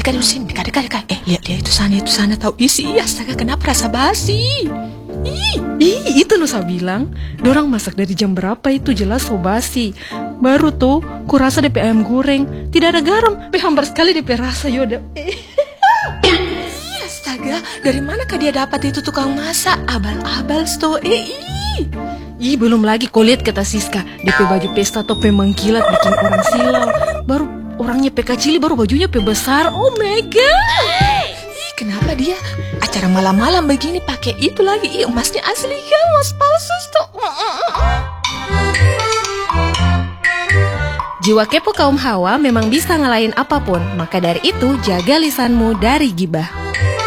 dekat sini, dekat. Lihat dia itu sana tahu isi. Astaga, kenapa rasa basi? Itu loh saya bilang, dorang masak dari jam berapa itu jelas so basi. Baru tuh, kurasa DP ayam goreng tidak ada garam, hambar sekali DP rasa yoda. Astaga, dari manakah dia dapat itu tukang masak? Abal-abal sto. Belum lagi kau lihat kata Siska, DP baju pesta tuh mengkilat bikin orang silau. Baru orangnya kecil, baru bajunya besar. Oh my god. Kenapa dia acara malam-malam begini pakai itu lagi? Emasnya asli kan, emas palsu tuh. Jiwa kepo kaum Hawa memang bisa ngalahin apapun. Maka dari itu, jaga lisanmu dari gibah.